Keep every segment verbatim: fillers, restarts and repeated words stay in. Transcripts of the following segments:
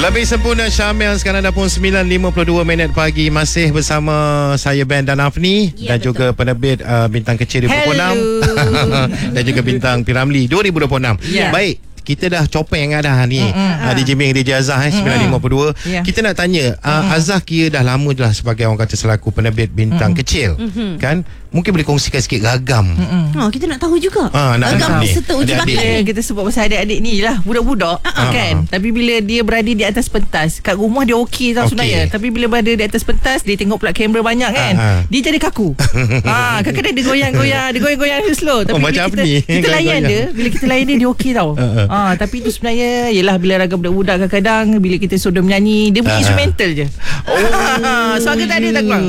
Lebih sempurna Syamil. Sekarang dah pun sembilan lima puluh dua minit pagi. Masih bersama saya Ben dan Afni, ya, dan betul. juga penerbit uh, Bintang Kecil dua ribu dua puluh enam dan juga Bintang Piramli dua ribu dua puluh enam. Ya. Baik, kita dah copeng dah ni. Mm-hmm. uh, D J Ming, D J Azhar eh, sembilan lima puluh dua. Yeah. Kita nak tanya, uh, mm-hmm. Azhar kira dah lama dah sebagai orang kata selaku penerbit Bintang mm-hmm. Kecil, mm-hmm. kan? Mungkin boleh kongsikan sikit ragam. Mm-hmm. Oh, kita nak tahu juga. Ha, nak ragam ni serta uji bakat ni. Kita sebut pasal adik-adik ni lah, budak-budak uh-huh. kan. Tapi bila dia berada di atas pentas, kat rumah dia okey tau okay. sebenarnya. Tapi bila berada di atas pentas, dia tengok pula kamera banyak kan. Uh-huh. Dia jadi kaku. ha, kadang-kadang dia goyang-goyang, dia goyang-goyang slow. Tapi oh, bila macam kita, ni. kita layan dia, bila kita layan dia, dia okey tau. Uh-huh. Ha, tapi itu sebenarnya yelah, bila ragam budak-budak kadang-kadang bila kita suruh menyanyi, dia bunyi uh-huh. instrumental je. Oh, suara tak ada tak kurang.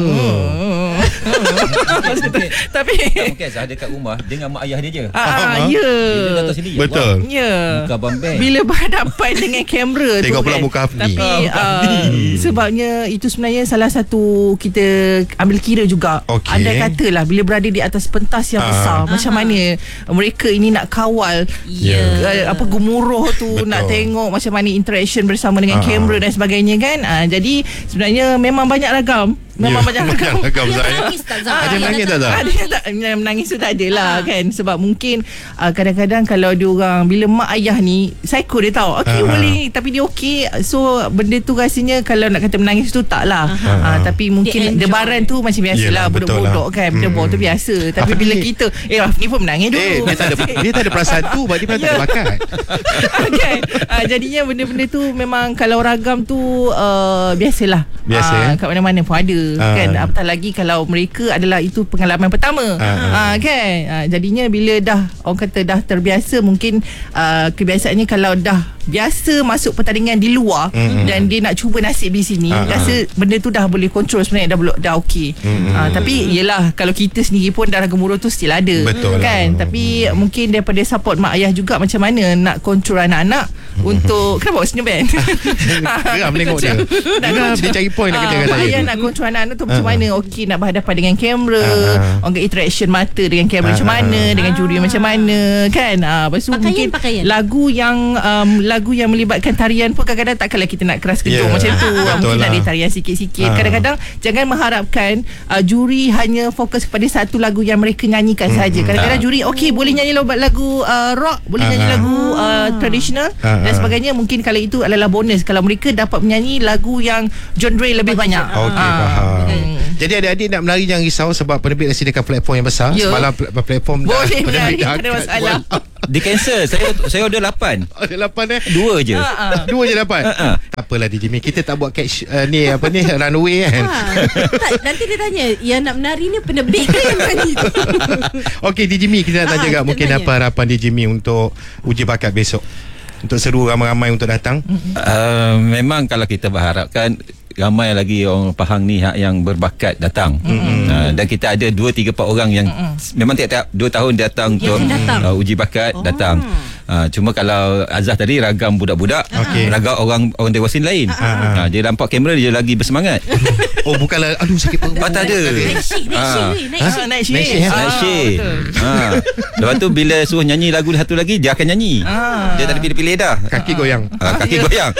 Tapi mungkin Azhar ada kat rumah dengan mak ayah dia je. Ah, ya. Dia datang sendiri. Betul. Ya. Muka bambang. Bila berhadapan dengan kamera tu tengok pula kan. muka Afni. Tapi uh, sebabnya itu sebenarnya salah satu kita ambil kira juga. Okay. Andai katalah bila berada di atas pentas yang uh. besar, uh-huh. macam mana mereka ini nak kawal yeah. uh, apa gemuruh tu. Betul. Nak tengok macam mana interaction bersama dengan uh. kamera dan sebagainya kan. Uh, jadi sebenarnya memang banyak ragam. Memang ya, banyak ragam. ragam Dia menangis tak Zah? Ada menangis tak Zah? Ada tak menangis tu tak ada lah kan. Sebab mungkin uh, kadang-kadang kalau dia orang bila mak ayah ni psycho, dia tahu okey uh-huh. boleh, tapi dia okey. So benda tu rasanya kalau nak kata menangis tu tak lah. uh-huh. uh, Tapi mungkin debaran tu macam biasalah, budak-budak kan. Benda tu biasa. Tapi bila kita eh Afni pun menangis dulu. Eh, dia tak ada dia tak ada perasaan tu, sebab dia tak ada bakat. Okay. uh, Jadinya benda-benda tu memang kalau ragam tu uh, biasalah. Biasa uh, eh? Kat mana-mana pun ada. Uh. Kan, apatah lagi kalau mereka adalah itu pengalaman pertama. uh. Uh, kan uh, jadinya bila dah orang kata dah terbiasa, mungkin uh, kebiasaannya kalau dah biasa masuk pertandingan di luar mm-hmm. dan dia nak cuba nasib di sini, uh-huh. rasa benda tu dah boleh kontrol sebenarnya, dah dah okey. mm-hmm. uh, Tapi yelah, kalau kita sendiri pun darah gemuruh tu still ada. Betul kan lah. Tapi mungkin daripada support mak ayah juga, macam mana nak kontrol anak-anak mm-hmm. untuk kenapa awak senyum Ben? Geram tengok dia. Dia cari point nak kata kat saya. Ayah nak kontrol anak-anak tu macam mana? Okey, nak berhadapan dengan kamera, uh-huh. orang interaction mata dengan kamera uh-huh. macam mana, dengan juri macam mana kan. Ah, lepas tu mungkin pakaian. lagu yang um, lagu yang melibatkan tarian pun kadang-kadang takkanlah kita nak keras kejut yeah. macam tu. uh, Mungkin lah. Ada tarian sikit-sikit. uh. Kadang-kadang jangan mengharapkan uh, juri hanya fokus kepada satu lagu yang mereka nyanyikan hmm. saja. Kadang-kadang uh. juri okey boleh nyanyi lagu uh, rock, boleh uh. nyanyi lagu uh, tradisional uh. dan sebagainya. Mungkin kalau itu adalah bonus kalau mereka dapat menyanyi lagu yang genre lebih banyak. Okey, uh. faham. Hmm. Jadi adik-adik nak menari jangan risau, sebab penerbit dah sediakan platform yang besar. Yo. Semalam platform boleh dah menari, tak ada masalah. Di cancel. Saya saya order lapan. Ada lapan eh? Dua je. Ha, ha. Dua je dapat. Ha, ha. Tak apalah D J Ming, kita tak buat catch uh, ni apa ni runway kan. Ha. Tak, nanti dia tanya yang nak menari ni penerbit ke yang menari tu. Okey D J Ming, kita nak tanya ha, juga mungkin tanya. apa harapan D J Ming untuk uji bakat besok, untuk seru ramai-ramai untuk datang. Uh, memang kalau kita berharapkan ramai lagi orang Pahang ni yang berbakat datang. Mm-hmm. Uh, dan kita ada dua tiga empat orang yang mm-hmm. memang tiap-tiap dua tahun datang untuk datang. Uh, uji bakat oh. datang. Uh, cuma kalau Azhar tadi ragam budak-budak, okay. ragam orang orang dewasa lain. Uh, dia nampak kamera dia lagi bersemangat. Oh bukanlah aduh sakit perut. Tak ada. Naik shift, naik shift, naik shift. Naik shift. Naik shift. Naik shift. Ha. Lepas tu bila suruh nyanyi lagu satu lagi, dia akan nyanyi. Ah. Dia tak ada pilih-pilih dah. Kaki goyang. Ha, kaki goyang.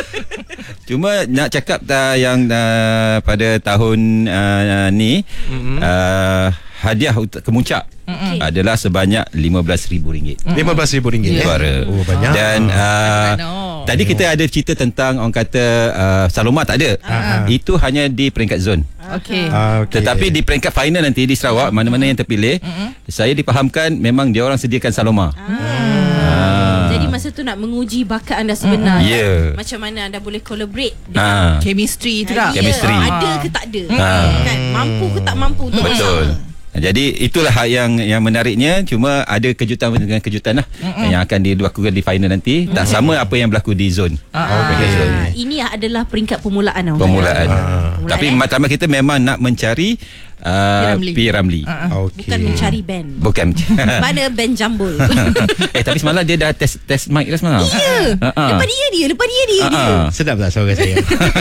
Cuma nak cakap uh, yang uh, pada tahun uh, ni mm-hmm. uh, hadiah kemuncak mm-hmm. adalah sebanyak lima belas ribu ringgit. lima belas ribu ringgit. Yeah. Oh banyak. Dan uh, tadi kita ada cerita tentang orang kata uh, Saloma tak ada. uh-huh. Itu hanya di peringkat zon. Okey. Uh, okay. Tetapi di peringkat final nanti di Sarawak, mana-mana yang terpilih, mm-hmm. saya dipahamkan memang dia orang sediakan Saloma. Ah. Jadi masa tu nak menguji bakat anda sebenar. Mm-hmm. Yeah. Macam mana anda boleh collaborate Ah. dengan Chemistry tu tak? Ya, Chemistry. ada ke tak ada? Ah. Kan mampu ke tak mampu untuk Betul. bersama. Jadi itulah hal yang yang menariknya. Cuma ada kejutan dengan kejutan lah mm-hmm. yang akan dilakukan di final nanti. Mm-hmm. Tak sama apa yang berlaku di zon. Ah. Okay. zon. Ini adalah peringkat permulaan. Permulaan. Ah. Tapi eh? matlamat kita memang nak mencari uh, P. Ramlee. P. Ramlee. Uh-uh. Okey. Bukan mencari band. Bukan. Mana band jambul. Eh tapi semalam dia dah test test mic dah semalam. Ya. Uh-uh. Lepas dia dia, lepas dia dia. dia. Uh-uh. Sedap tak suara saya?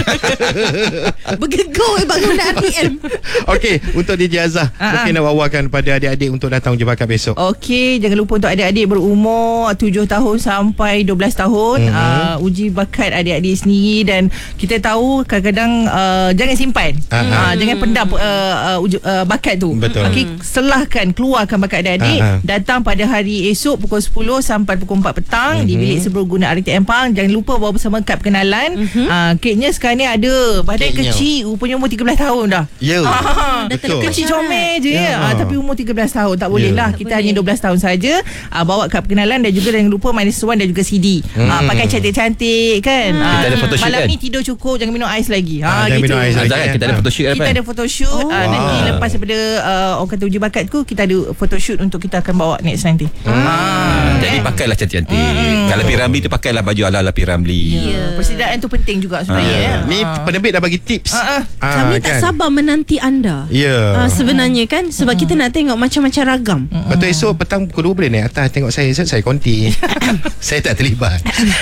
Bergegor bangunan R T M. Okey, untuk D J Azhar, Ah, mungkin nak wawarkan pada adik-adik untuk datang uji bakat besok. Okey, jangan lupa untuk adik-adik berumur tujuh tahun sampai dua belas tahun, Mhm. uh, uji bakat adik-adik sendiri. Dan kita tahu kadang-kadang uh, jangan simpan, Ah, ah. uh, jangan pendam uh, uh, uji, uh, bakat tu. Betul. Okey, selahkan keluarkan bakat adik-adik, Ah, ah. datang pada hari esok pukul sepuluh sampai pukul empat petang Mhm. di bilik serbaguna R T M Pang. Jangan lupa bawa bersama kad perkenalan. uh, Keknya sekarang ni ada badan Keknya. kecil, rupanya umur tiga belas tahun dah. Ya. Ah, Betul. Kecil comel je Ya. ya. Tapi umur tiga belas tahun tak boleh Ya. lah. Tak Kita boleh. hanya dua belas tahun saja. uh, Bawa kad perkenalan dan juga jangan lupa minus one dan juga C D. Hmm. uh, Pakai cantik-cantik kan. Hmm. Ah, Kita ada photoshoot malam kan? ni tidur cukup, jangan minum ais lagi. Ah, ha, jangan gitu. minum ais lagi. Azhar kan kita ada Ah. photoshoot Kita kan? ada photoshoot. Oh. uh, Nanti Wow. lepas daripada uh, orang kata uji bakatku, kita ada photoshoot untuk kita akan bawa next nanti. Ah, jadi pakailah cantik-cantik. Kalau P. Ramlee tu pakailah baju ala-ala P. Ramlee. Ya. Persediaan tu penting juga sebenarnya. Ya. ya. Ni Ah. penerbit dah bagi tips. Ah, ah. Ah, Kami tak sabar menanti anda. Ya. Ah, sebenarnya kan sebab kita nak tengok macam-macam ragam. Lepas tu esok petang pukul dua boleh naik atas tengok saya. Esok saya konti. Saya tak terlibat.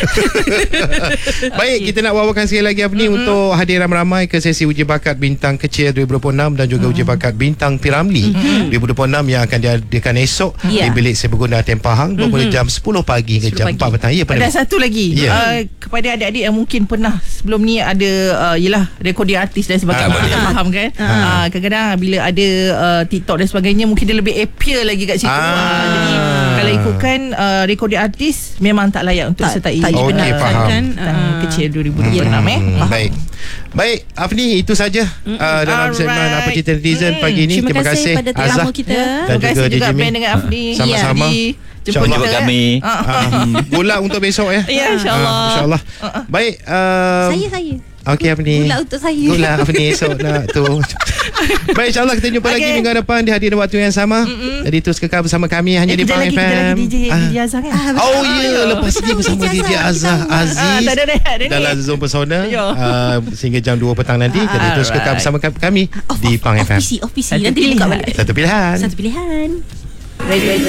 Baik, kita nak wawarkan sekali lagi Afni untuk hadir ramai-ramai ke sesi uji bakat bintang kecil dua ribu dua puluh enam dan juga uji bakat bintang P. Ramlee dua ribu dua puluh enam yang akan diadakan esok Ya. di bilik serbaguna R T M Pahang bermula jam sepuluh pagi ke jam sepuluh empat petang. Ya, Ada penerbit. satu lagi Ya. uh, kepada adik-adik yang mungkin pernah sebelum ni ada uh, yelah recording artis dan sebagainya. Ah, Kita boleh. faham kan. Ah. Uh, kadang-kadang bila ada uh, TikTok dan sebagainya, mungkin dia lebih appear lagi kat situ. Ah. Uh, jadi kalau ikutkan uh, recording artis memang tak layak untuk Tak- disertai tak Okey, dibenarkan faham. kan. bintang Ah. kecil dua ribu dua puluh enam eh. Hmm, Faham? baik. Baik, Afni, itu saja uh, dalam Alright. segmen Apa Cerita Netizen Mm. pagi ini. Terima Terima kasih kasih pada Azhar tetamu kita. dan Terima kasih juga juga D J Min. Ben dengan Afni. Sama-sama. Jadi, InsyaAllah. jemput Jemput kita. kami. Ah, ah. Ah, Gula untuk besok ya. Ya, insyaAllah. Ah, InsyaAllah. Baik. Um, Saya saya. Okey Afni. Gula untuk saya. Gula Afni esok nak tu. Baik, insyaAllah kita jumpa lagi Okey. minggu depan di hari dan waktu yang sama. Jadi terus kekal bersama kami hanya Eh, di kejap Pang lagi, F M. kejap lagi D J, Ah. D J Azhar kan. Oh ya, yeah. lepas ni bersama D J Azhar Aziz Ah, tak ada rehat dia ni. dalam Zoom Persona Ya. uh, sehingga jam dua petang nanti. Jadi terus kekal Alright. bersama kami Off, di off, Pang off F M. P C, off P C. Satu Nanti dibuka pilihan. balik. Satu pilihan. Satu pilihan. Baik, baik.